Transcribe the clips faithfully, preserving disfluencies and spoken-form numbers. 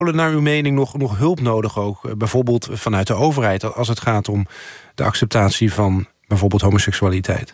naar uw mening nog, nog hulp nodig ook? Bijvoorbeeld vanuit de overheid, als het gaat om de acceptatie van bijvoorbeeld homoseksualiteit?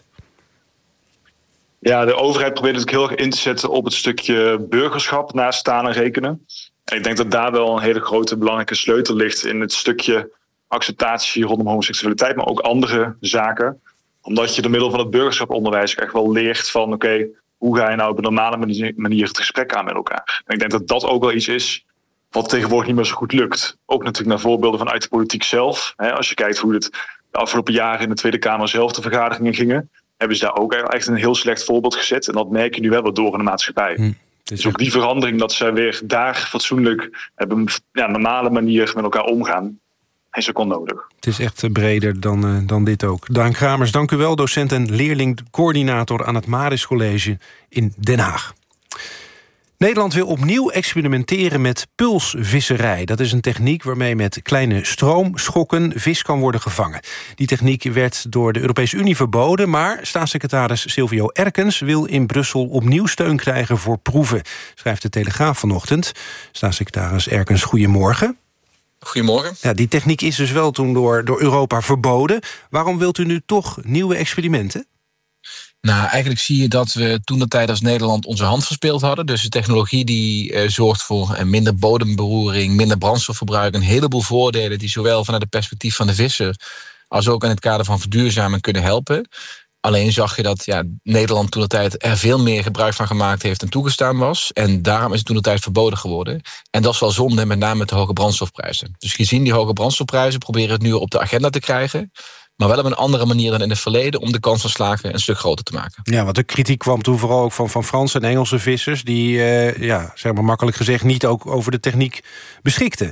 Ja, de overheid probeert natuurlijk heel erg in te zetten op het stukje burgerschap naast staan en rekenen. En ik denk dat daar wel een hele grote belangrijke sleutel ligt in het stukje acceptatie rondom homoseksualiteit, maar ook andere zaken. Omdat je door middel van het burgerschaponderwijs echt wel leert van oké, okay, hoe ga je nou op een normale manier, manier het gesprek aan met elkaar? En ik denk dat dat ook wel iets is wat tegenwoordig niet meer zo goed lukt. Ook natuurlijk naar voorbeelden vanuit de politiek zelf. Als je kijkt hoe het de afgelopen jaren in de Tweede Kamer zelf de vergaderingen gingen, hebben ze daar ook echt een heel slecht voorbeeld gezet. En dat merk je nu wel wat door in de maatschappij. Hm, dus ook die verandering dat zij weer daar fatsoenlijk op een ja, normale manier met elkaar omgaan, is ook onnodig. Het is echt breder dan, uh, dan dit ook. Daan Kramers, dank u wel, docent en leerlingcoördinator aan het Maris College in Den Haag. Nederland wil opnieuw experimenteren met pulsvisserij. Dat is een techniek waarmee met kleine stroomschokken vis kan worden gevangen. Die techniek werd door de Europese Unie verboden, maar staatssecretaris Silvio Erkens wil in Brussel opnieuw steun krijgen voor proeven, schrijft de Telegraaf vanochtend. Staatssecretaris Erkens, goedemorgen. Goedemorgen. Ja, die techniek is dus wel toen door, door Europa verboden. Waarom wilt u nu toch nieuwe experimenten? Nou, eigenlijk zie je dat we toen de tijd als Nederland onze hand verspeeld hadden. Dus de technologie die uh, zorgt voor uh, minder bodemberoering, minder brandstofverbruik, een heleboel voordelen die zowel vanuit het perspectief van de visser als ook in het kader van verduurzaming kunnen helpen. Alleen zag je dat ja, Nederland toen de tijd er veel meer gebruik van gemaakt heeft en toegestaan was. En daarom is het toen de tijd verboden geworden. En dat is wel zonde, met name met de hoge brandstofprijzen. Dus gezien die hoge brandstofprijzen proberen we het nu op de agenda te krijgen, maar wel op een andere manier dan in het verleden om de kans van slagen een stuk groter te maken. Ja, want de kritiek kwam toen vooral ook van, van Franse en Engelse vissers die, uh, ja, zeg maar makkelijk gezegd, niet ook over de techniek beschikten.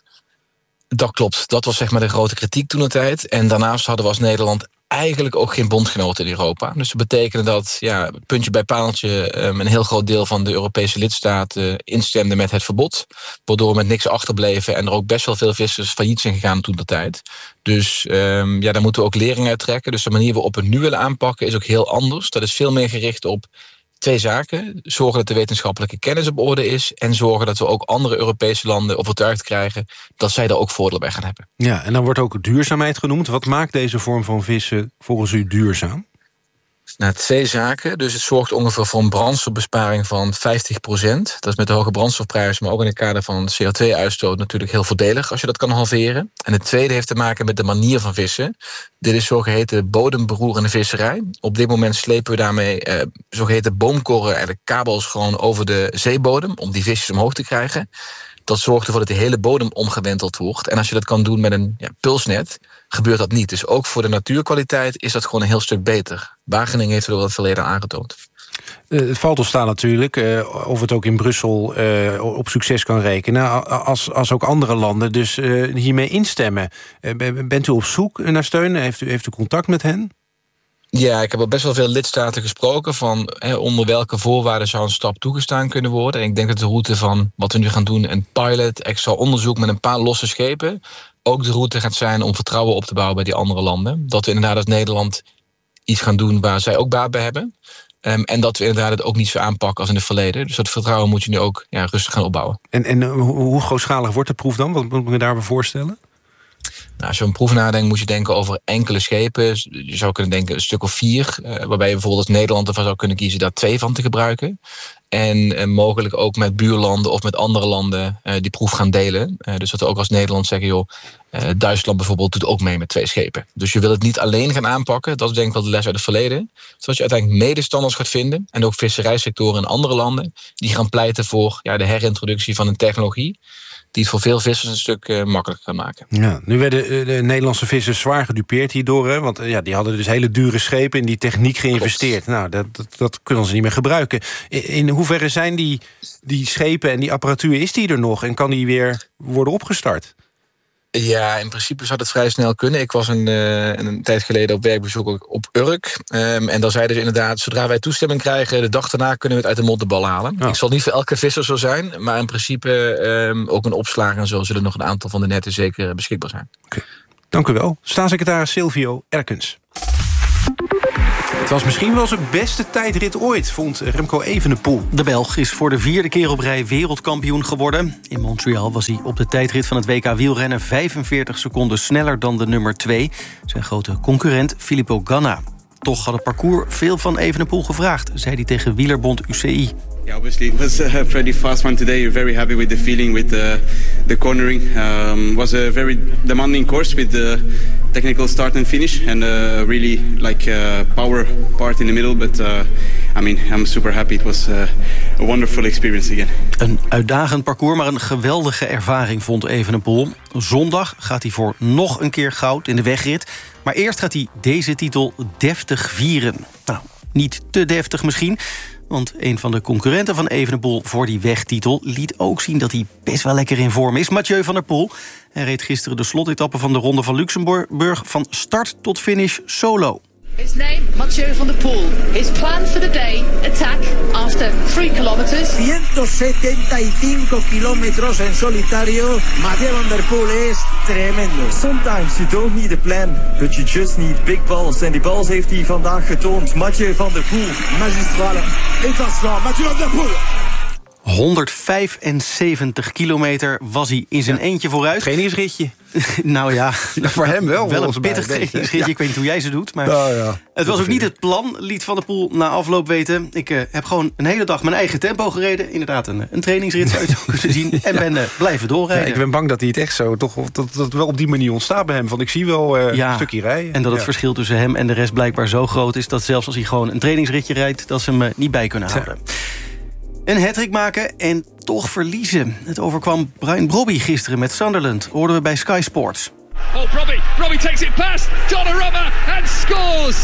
Dat klopt. Dat was zeg maar de grote kritiek toen de tijd. En daarnaast hadden we als Nederland eigenlijk ook geen bondgenoten in Europa. Dus dat betekende dat, ja, puntje bij paaltje, um, een heel groot deel van de Europese lidstaten instemde met het verbod, waardoor we met niks achterbleven en er ook best wel veel vissers failliet zijn gegaan toen de tijd. Dus um, ja, daar moeten we ook lering uit trekken. Dus de manier waarop we het nu willen aanpakken is ook heel anders. Dat is veel meer gericht op twee zaken. Zorgen dat de wetenschappelijke kennis op orde is en zorgen dat we ook andere Europese landen overtuigd krijgen dat zij daar ook voordeel bij gaan hebben. Ja, en dan wordt ook duurzaamheid genoemd. Wat maakt deze vorm van vissen volgens u duurzaam? Nou, twee zaken. Dus het zorgt ongeveer voor een brandstofbesparing van vijftig procent. Dat is met de hoge brandstofprijzen, maar ook in het kader van C O twee uitstoot natuurlijk heel voordelig als je dat kan halveren. En het tweede heeft te maken met de manier van vissen. Dit is zogeheten bodemberoerende visserij. Op dit moment slepen we daarmee eh, zogeheten boomkorren, eigenlijk kabels, gewoon over de zeebodem om die visjes omhoog te krijgen. Dat zorgt ervoor dat de hele bodem omgewenteld wordt. En als je dat kan doen met een ja, pulsnet, gebeurt dat niet. Dus ook voor de natuurkwaliteit is dat gewoon een heel stuk beter. Wageningen heeft er wel het verleden aangetoond. Uh, het valt te staan natuurlijk uh, of het ook in Brussel uh, op succes kan rekenen, als, als ook andere landen dus uh, hiermee instemmen. Uh, bent u op zoek naar steun? Heeft u, heeft u contact met hen? Ja, ik heb al best wel veel lidstaten gesproken van hè, onder welke voorwaarden zou een stap toegestaan kunnen worden. En ik denk dat de route van wat we nu gaan doen, een pilot, extra onderzoek met een paar losse schepen, ook de route gaat zijn om vertrouwen op te bouwen bij die andere landen. Dat we inderdaad als Nederland iets gaan doen waar zij ook baat bij hebben. Um, en dat we inderdaad het ook niet zo aanpakken als in het verleden. Dus dat vertrouwen moet je nu ook ja, rustig gaan opbouwen. En, en hoe, hoe grootschalig wordt de proef dan? Wat moet ik me daarbij voorstellen? Nou, als je een proef nadenkt, moet je denken over enkele schepen. Je zou kunnen denken een stuk of vier. Uh, waarbij je bijvoorbeeld als Nederland ervan zou kunnen kiezen daar twee van te gebruiken. En uh, mogelijk ook met buurlanden of met andere landen uh, die proef gaan delen. Uh, dus dat we ook als Nederland zeggen, joh, uh, Duitsland bijvoorbeeld doet ook mee met twee schepen. Dus je wil het niet alleen gaan aanpakken. Dat is denk ik wel de les uit het verleden. Zodat je uiteindelijk medestanders gaat vinden. En ook visserijsectoren in andere landen. Die gaan pleiten voor ja, de herintroductie van een technologie die het voor veel vissers een stuk uh, makkelijker kan maken. Ja, nu werden uh, de Nederlandse vissers zwaar gedupeerd hierdoor. Hè? Want uh, ja, die hadden dus hele dure schepen in die techniek geïnvesteerd. Klopt. Nou, dat, dat, dat kunnen ze niet meer gebruiken. In, in hoeverre zijn die, die schepen en die apparatuur, is die er nog? En kan die weer worden opgestart? Ja, in principe zou het vrij snel kunnen. Ik was een, uh, een tijd geleden op werkbezoek op Urk. Um, en dan zeiden ze inderdaad, zodra wij toestemming krijgen, de dag daarna kunnen we het uit de mottenbal halen. Oh. Ik zal niet voor elke visser zo zijn, maar in principe um, ook een opslag en zo zullen nog een aantal van de netten zeker beschikbaar zijn. Okay. Dank u wel. Staatssecretaris Silvio Erkens. Het was misschien wel zijn beste tijdrit ooit, vond Remco Evenepoel. De Belg is voor de vierde keer op rij wereldkampioen geworden. In Montreal was hij op de tijdrit van het W K wielrennen vijfenveertig seconden sneller dan de nummer twee. Zijn grote concurrent Filippo Ganna. Toch had het parcours veel van Evenepoel gevraagd, zei hij tegen wielerbond U C I. Yeah, obviously it was a pretty fast one today. Very happy with the feeling, with the, the cornering. Um, was a very demanding course with the technical start and finish, and uh, really like uh, power part in the middle. But uh, I mean, I'm super happy. It was uh, a wonderful experience again. Een uitdagend parcours, maar een geweldige ervaring vond Evenepoel. Zondag gaat hij voor nog een keer goud in de wegrit. Maar eerst gaat hij deze titel deftig vieren. Nou, niet te deftig misschien, want een van de concurrenten van Evenepoel voor die wegtitel liet ook zien dat hij best wel lekker in vorm is. Mathieu van der Poel. Hij reed gisteren de slotetappe van de Ronde van Luxemburg van start tot finish solo. His name, Mathieu van der Poel. His plan for the day, attack after three kilometers. ciento setenta y cinco kilómetros en solitario. Mathieu van der Poel is tremendo. Sometimes you don't need a plan, but you just need big balls. En die balls heeft hij vandaag getoond. Mathieu van der Poel. Magistrale. Épassement. Mathieu van der Poel. honderdvijfenzeventig kilometer was hij in zijn eentje vooruit. Trainingsritje. Nou ja, voor hem wel. Wel een pittig trainingsritje. Ja. Ik weet niet hoe jij ze doet. Maar nou ja, het was ook niet het plan, liet Van der Poel na afloop weten. Ik uh, heb gewoon een hele dag mijn eigen tempo gereden. Inderdaad, een, een trainingsrit zou je het kunnen zien. En ben uh, blijven doorrijden. Ja, ik ben bang dat hij het echt zo, toch, dat dat wel op die manier ontstaat bij hem. Van ik zie wel uh, ja, een stukje rijden. En dat het ja. verschil tussen hem en de rest blijkbaar zo groot is, dat zelfs als hij gewoon een trainingsritje rijdt, dat ze hem uh, niet bij kunnen houden. Ja. Een hattrick maken en toch verliezen. Het overkwam Brian Brobby gisteren met Sunderland. Hoorden we bij Sky Sports. Oh, Brobby. Brobby takes it past Donnarumma and scores.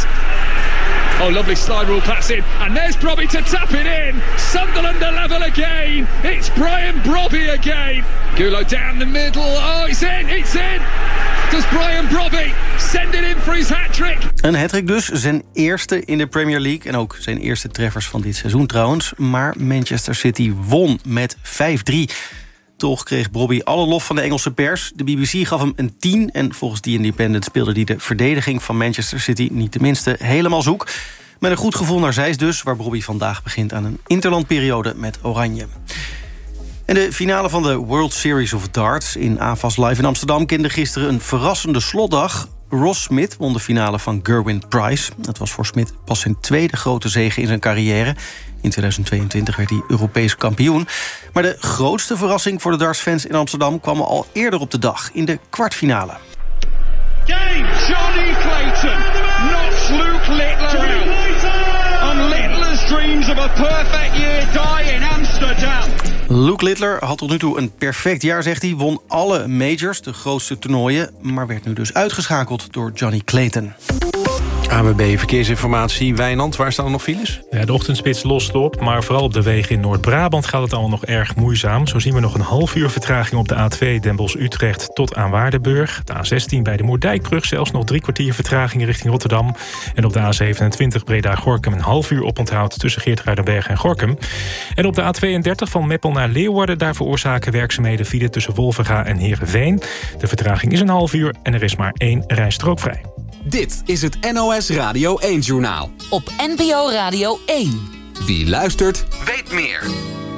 Oh, lovely slide rule pass in. And there's Brobby to tap it in. Sunderland a level again. It's Brian Brobby again. Gulo down the middle. Oh, it's in. It's in. Does Brian Brobby send it in for his hat-trick? Een hat-trick dus, zijn eerste in de Premier League. En ook zijn eerste treffers van dit seizoen trouwens. Maar Manchester City won met vijf drie. Toch kreeg Brobby alle lof van de Engelse pers. De B B C gaf hem een tien. En volgens The Independent speelde hij de verdediging van Manchester City niet tenminste helemaal zoek. Met een goed gevoel naar Zeist dus, waar Brobby vandaag begint aan een interlandperiode met Oranje. En de finale van de World Series of Darts in A F A S Live in Amsterdam kende gisteren een verrassende slotdag. Ross Smith won de finale van Gerwin Price. Dat was voor Smith pas zijn tweede grote zege in zijn carrière. In tweeduizend tweeëntwintig werd hij Europees kampioen. Maar de grootste verrassing voor de dartsfans in Amsterdam kwam al eerder op de dag, in de kwartfinale. Game, Johnny Clayton knocks Luke Littler out. And Littler's dreams of a perfect year die in Amsterdam. Luke Littler had tot nu toe een perfect jaar, zegt hij. Won alle majors, de grootste toernooien, maar werd nu dus uitgeschakeld door Johnny Clayton. A B B Verkeersinformatie. Wijnand, waar staan er nog files? Ja, de ochtendspits lost op, maar vooral op de wegen in Noord-Brabant gaat het allemaal nog erg moeizaam. Zo zien we nog een half uur vertraging op de A twee Den Bosch-Utrecht tot aan Waardenburg. De A zestien bij de Moerdijkbrug zelfs nog drie kwartier vertraging richting Rotterdam. En op de A zevenentwintig Breda-Gorkum een half uur oponthoud tussen Geertruidenberg en Gorkum. En op de A tweeëndertig van Meppel naar Leeuwarden, daar veroorzaken werkzaamheden file tussen Wolvenga en Heerenveen. De vertraging is een half uur en er is maar één rijstrook vrij. Dit is het N O S Radio één-journaal. Op N P O Radio één. Wie luistert, weet meer.